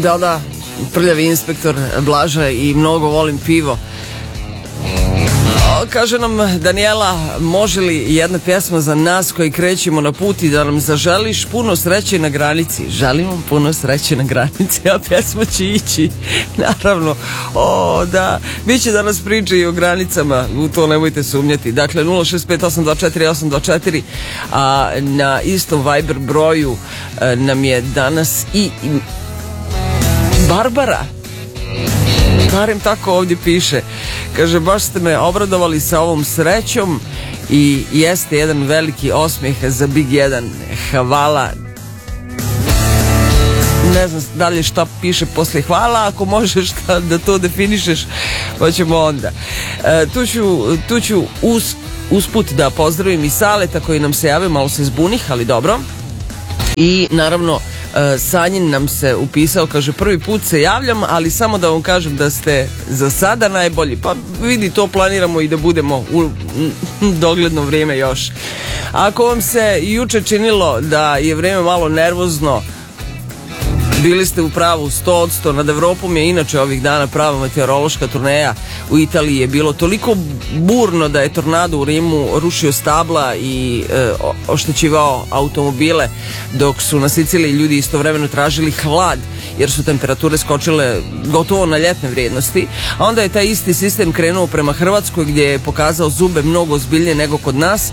Da, prljavi inspektor Blaža i mnogo volim pivo. Kaže nam Daniela, može li jedna pjesma za nas koji krećemo na put i da nam zaželiš puno sreće na granici? Želim vam puno sreće na granici, a pjesma će ići, naravno. Da, bit će danas priče i o granicama, u to nemojte sumnjati. Dakle, 065824824, a na istom Viber broju nam je danas i Barbara. Barem tako ovdje piše. Kaže, baš ste me obradovali sa ovom srećom i jeste jedan veliki osmijeh za Big 1. Hvala. Ne znam dalje šta piše poslije hvala, ako možeš da to definišeš, pa ćemo onda. Tu ću usput da pozdravim i Saleta koji nam se javio, malo se zbunih, ali dobro. I naravno Sanjin nam se upisao, kaže, prvi put se javljam, ali samo da vam kažem da ste za sada najbolji. Pa vidi, to planiramo i da budemo u dogledno vrijeme još. Ako vam se juče činilo da je vrijeme malo nervozno, bili ste u pravu 100%. Nad Evropom je inače ovih dana prava meteorološka turneja. U Italiji je bilo toliko burno da je tornado u Rimu rušio stabla i oštećivao automobile, dok su na Siciliji ljudi istovremeno tražili hlad jer su temperature skočile gotovo na ljetne vrijednosti. A onda je taj isti sistem krenuo prema Hrvatskoj gdje je pokazao zube mnogo ozbiljnije nego kod nas.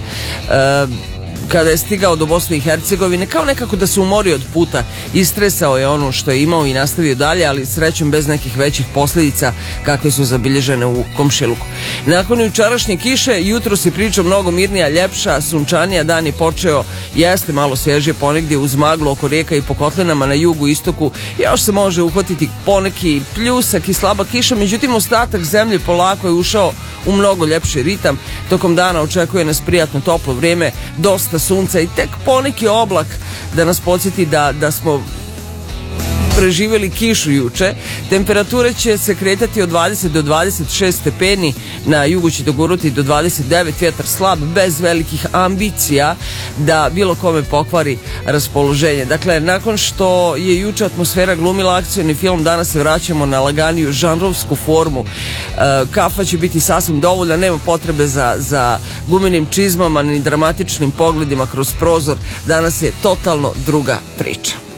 Kada je stigao do Bosne i Hercegovine, kao nekako da se umorio od puta, istresao je ono što je imao i nastavio dalje, ali srećom bez nekih većih posljedica kakve su zabilježene u komšiluku. Nakon jučerašnje kiše, jutro se priča mnogo mirnija, ljepša, sunčanija, dan je počeo, jeste malo svježije ponegdje uz maglu oko rijeka i po kotlinama na jugu, istoku, još se može uhvatiti poneki pljusak i slaba kiša, međutim ostatak zemlje polako je ušao u mnogo ljepši ritam. Tokom dana očekuje nas prijatno toplo vrijeme, dosta sunca i tek poneki oblak da nas podsjeti da smo preživjeli kišu juče. Temperature će se kretati od 20 do 26 stepeni, na jugu će dogurati do 29, vjetar slab, bez velikih ambicija da bilo kome pokvari raspoloženje. Dakle, nakon što je juče atmosfera glumila akcioni film, danas se vraćamo na laganiju žanrovsku formu. Kafa će biti sasvim dovoljna, nema potrebe za gumenim čizmama ni dramatičnim pogledima kroz prozor. Danas je totalno druga priča.